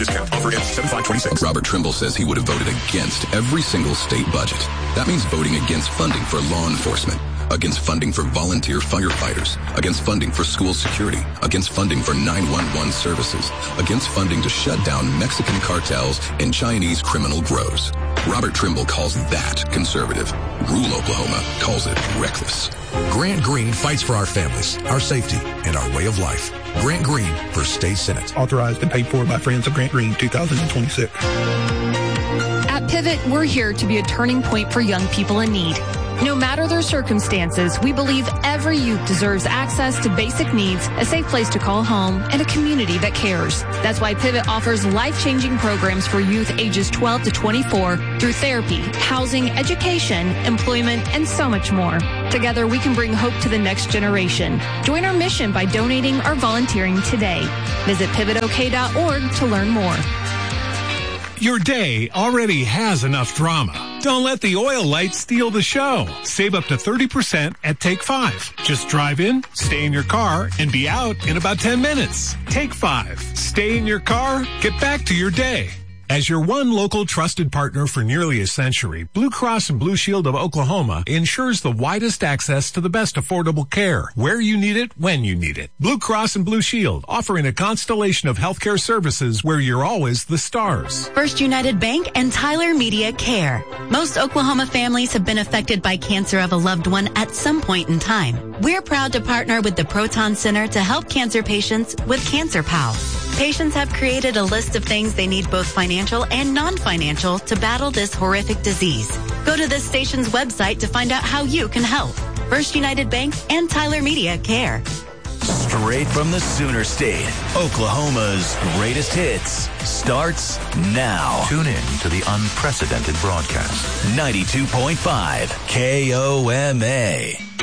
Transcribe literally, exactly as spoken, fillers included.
discount. Offer ends seven five twenty-six. Robert Trimble says he would have voted against every single state budget. That means voting against funding for law enforcement, against funding for volunteer firefighters, against funding for school security, against funding for nine one one services, against funding to shut down Mexican cartels and Chinese criminal grows. Robert Trimble calls that conservative. Rural Oklahoma calls it reckless. Grant Green fights for our families, our safety, and our way of life. Grant Green for State Senate. Authorized and paid for by Friends of Grant Green, two thousand twenty-six. At Pivot, we're here to be a turning point for young people in need. No matter their circumstances, we believe every youth deserves access to basic needs, a safe place to call home, and a community that cares. That's why Pivot offers life-changing programs for youth ages twelve to twenty-four through therapy, housing, education, employment, and so much more. Together, we can bring hope to the next generation. Join our mission by donating or volunteering today. Visit pivot o k dot org to learn more. Your day already has enough drama. Don't let the oil light steal the show. Save up to thirty percent at Take Five. Just drive in, stay in your car, and be out in about ten minutes. Take Five. Stay in your car, get back to your day. As your one local trusted partner for nearly a century, Blue Cross and Blue Shield of Oklahoma ensures the widest access to the best affordable care, where you need it, when you need it. Blue Cross and Blue Shield, offering a constellation of healthcare services where you're always the stars. First United Bank and Tyler Media Care. Most Oklahoma families have been affected by cancer of a loved one at some point in time. We're proud to partner with the Proton Center to help cancer patients with Cancer Pals. Patients have created a list of things they need, both financial and non-financial, to battle this horrific disease. Go to this station's website to find out how you can help. First United Bank and Tyler Media Care. Straight from the Sooner State, Oklahoma's greatest hits starts now. Tune in to the unprecedented broadcast. ninety-two point five K O M A.